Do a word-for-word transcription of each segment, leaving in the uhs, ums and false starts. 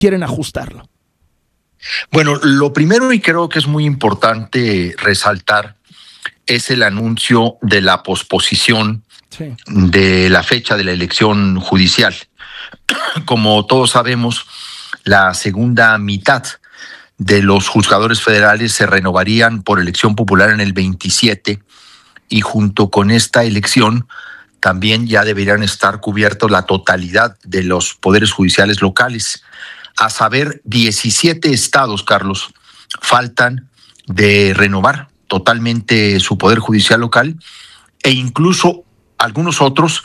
quieren ajustarlo? Bueno, lo primero, y creo que es muy importante resaltar, es el anuncio de la posposición sí. de la fecha de la elección judicial. Como todos sabemos, la segunda mitad de los juzgadores federales se renovarían por elección popular en el veintisiete, y junto con esta elección también ya deberían estar cubiertos la totalidad de los poderes judiciales locales. A saber, diecisiete estados, Carlos, faltan de renovar totalmente su poder judicial local, e incluso algunos otros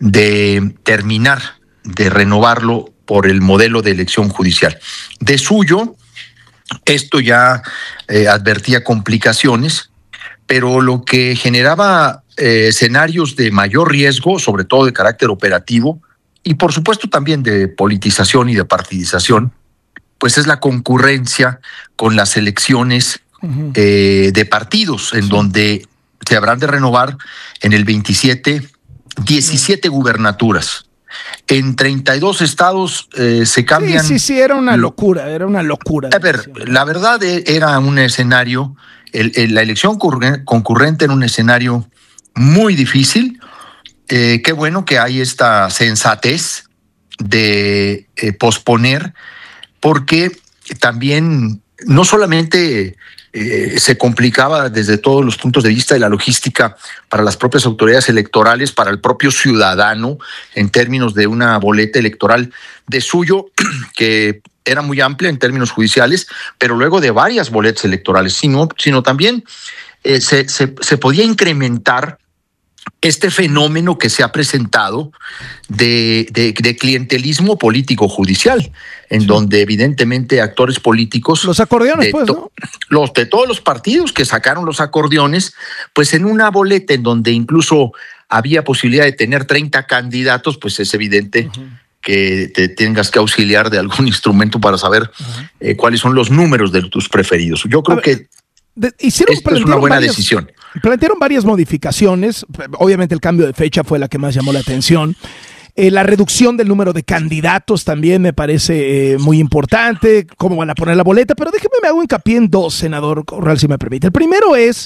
de terminar de renovarlo por el modelo de elección judicial. De suyo, esto ya eh, advertía complicaciones, pero lo que generaba eh, escenarios de mayor riesgo, sobre todo de carácter operativo, y por supuesto también de politización y de partidización, pues es la concurrencia con las elecciones uh-huh. eh, de partidos, en sí. donde se habrán de renovar en el veintisiete, diecisiete uh-huh. gubernaturas. En treinta y dos estados eh, se cambian. Sí, sí, sí, era una locura, era una locura. A ver, la verdad era un escenario, el, el, la elección concurrente era un escenario muy difícil. Eh, qué bueno que hay esta sensatez de eh, posponer, porque también no solamente eh, se complicaba desde todos los puntos de vista de la logística para las propias autoridades electorales, para el propio ciudadano, en términos de una boleta electoral de suyo, que era muy amplia en términos judiciales, pero luego de varias boletas electorales, sino, sino también eh, se, se, se podía incrementar este fenómeno que se ha presentado de, de, de clientelismo político judicial, en sí. donde evidentemente actores políticos, los acordeones, de pues, to, ¿no? los de todos los partidos que sacaron los acordeones, pues en una boleta en donde incluso había posibilidad de tener treinta candidatos, pues es evidente uh-huh. que te tengas que auxiliar de algún instrumento para saber uh-huh. eh, cuáles son los números de tus preferidos. Yo creo que De, hicieron, esto es una buena varias, decisión. Plantearon varias modificaciones. Obviamente el cambio de fecha fue la que más llamó la atención. Eh, la reducción del número de candidatos también me parece eh, muy importante. Cómo van a poner la boleta. Pero déjeme, me hago hincapié en dos, senador Corral, si me permite. El primero es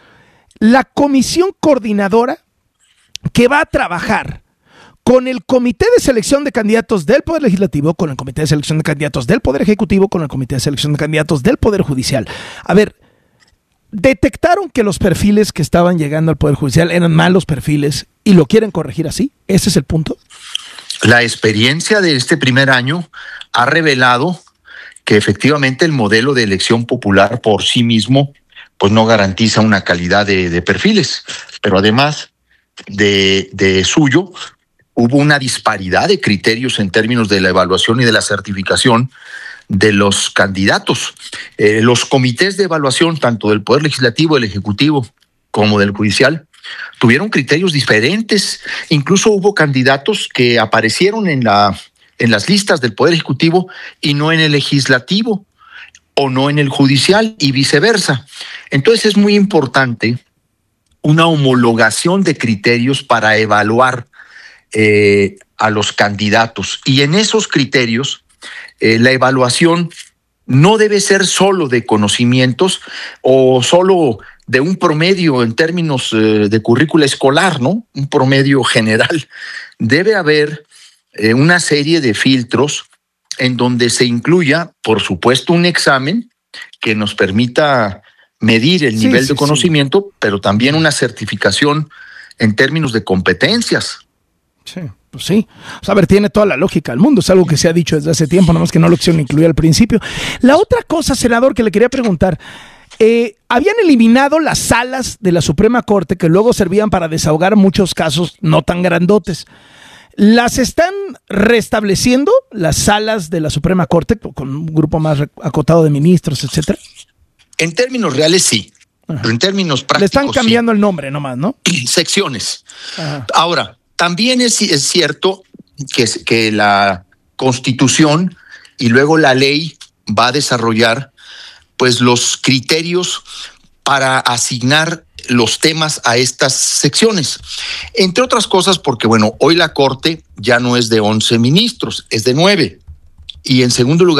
la comisión coordinadora que va a trabajar con el Comité de Selección de Candidatos del Poder Legislativo, con el Comité de Selección de Candidatos del Poder Ejecutivo, con el Comité de Selección de Candidatos del Poder Judicial. A ver, ¿detectaron que los perfiles que estaban llegando al Poder Judicial eran malos perfiles y lo quieren corregir así? ¿Ese es el punto? La experiencia de este primer año ha revelado que efectivamente el modelo de elección popular por sí mismo pues no garantiza una calidad de, de perfiles, pero además de, de suyo hubo una disparidad de criterios en términos de la evaluación y de la certificación de los candidatos. Eh, los comités de evaluación, tanto del Poder Legislativo, del Ejecutivo, como del Judicial, tuvieron criterios diferentes. Incluso hubo candidatos que aparecieron en, la, en las listas del Poder Ejecutivo y no en el Legislativo, o no en el Judicial, y viceversa. Entonces es muy importante una homologación de criterios para evaluar eh, a los candidatos. Y en esos criterios, Eh, la evaluación no debe ser solo de conocimientos o solo de un promedio en términos eh, de currícula escolar, ¿no? Un promedio general. Debe haber eh, una serie de filtros en donde se incluya, por supuesto, un examen que nos permita medir el sí, nivel sí, de conocimiento, sí. pero también una certificación en términos de competencias. Sí. Pues sí, o sea, a ver, tiene toda la lógica del mundo, es algo que se ha dicho desde hace tiempo, nada más que no lo quisieron incluir al principio. La otra cosa, senador, que le quería preguntar, eh, habían eliminado las salas de la Suprema Corte que luego servían para desahogar muchos casos no tan grandotes. ¿Las están restableciendo las salas de la Suprema Corte con un grupo más acotado de ministros, etcétera? En términos reales, sí. Ajá. En términos prácticos, le están cambiando sí. el nombre nomás, ¿no? Secciones. Ajá. Ahora, también es, es cierto que, que la Constitución y luego la ley va a desarrollar pues los criterios para asignar los temas a estas secciones. Entre otras cosas porque, bueno, hoy la Corte ya no es de once ministros, es de nueve. Y en segundo lugar,